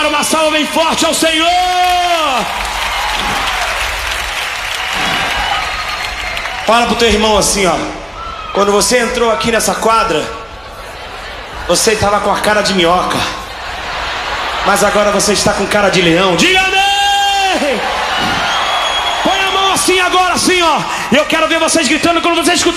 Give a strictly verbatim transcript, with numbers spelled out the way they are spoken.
dar uma salva bem forte ao Senhor. Fala pro teu irmão assim, ó. Quando você entrou aqui nessa quadra, você estava com a cara de minhoca, mas agora você está com cara de leão. Diga amém! Põe a mão assim agora, assim, ó. Eu quero ver vocês gritando quando vocês escutarem.